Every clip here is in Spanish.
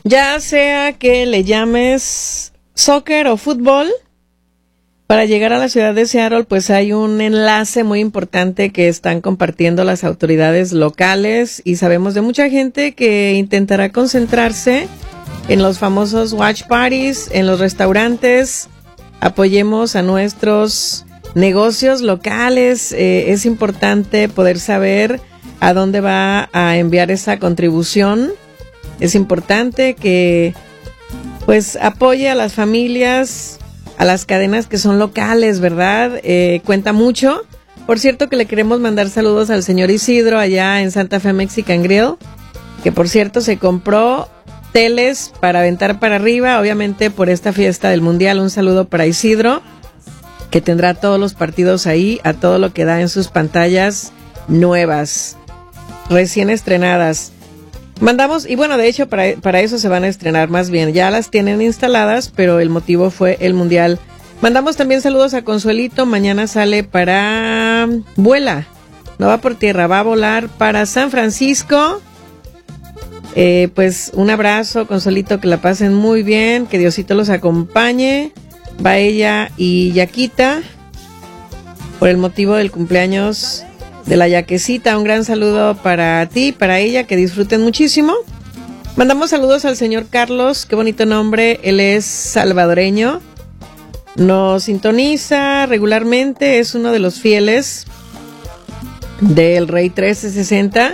Ya sea que le llames soccer o fútbol, para llegar a la ciudad de Seattle, pues hay un enlace muy importante que están compartiendo las autoridades locales y sabemos de mucha gente que intentará concentrarse en los famosos watch parties, en los restaurantes. Apoyemos a nuestros negocios locales. Es importante poder saber a dónde va a enviar esa contribución. Es importante que pues apoye a las familias, a las cadenas que son locales, ¿verdad? Cuenta mucho. Por cierto que le queremos mandar saludos al señor Isidro allá en Santa Fe Mexican Grill, que por cierto se compró teles para aventar para arriba, obviamente por esta fiesta del Mundial. Un saludo para Isidro, que tendrá todos los partidos ahí, a todo lo que da en sus pantallas nuevas, recién estrenadas. Mandamos, y bueno, de hecho para eso se van a estrenar, más bien, ya las tienen instaladas, pero el motivo fue el Mundial. Mandamos también saludos a Consuelito, mañana sale vuela, no va por tierra, va a volar para San Francisco. Pues un abrazo, Consuelito, que la pasen muy bien, que Diosito los acompañe. Va ella y Yaquita, por el motivo del cumpleaños de la Yaquecita. Un gran saludo para ti, para ella, que disfruten muchísimo. Mandamos saludos al señor Carlos, qué bonito nombre, él es salvadoreño, nos sintoniza regularmente, es uno de los fieles del Rey 1360.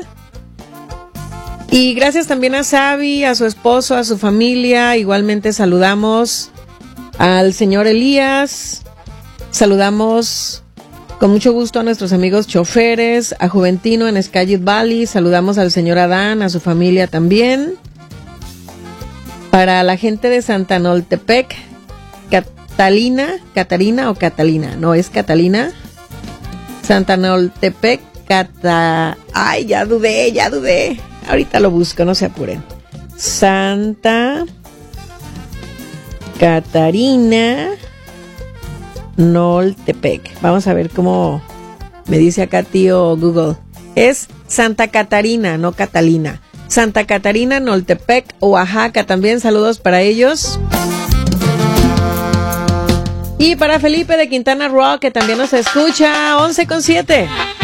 Y gracias también a Sabi, a su esposo, a su familia. Igualmente saludamos al señor Elías, saludamos con mucho gusto a nuestros amigos choferes, a Juventino en Skagit Valley, saludamos al señor Adán, a su familia también. Para la gente de Santanoltepec, Catarina o Catalina, no es Catalina. Santanoltepec, ay, ya dudé. Ahorita lo busco, no se apuren. Santa Catarina Noltepec. Vamos a ver cómo me dice acá tío Google. Es Santa Catarina, no Catalina. Santa Catarina Noltepec, Oaxaca. También saludos para ellos. Y para Felipe de Quintana Roo, que también nos escucha. 11:07.